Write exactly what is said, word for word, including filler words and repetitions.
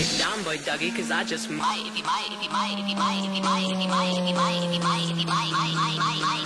down, boy, Dougie, cause I just might, if you might, if you might, if you might, if you might, if you might, if you might, if you might, if you might, if you might, if you might, if you might.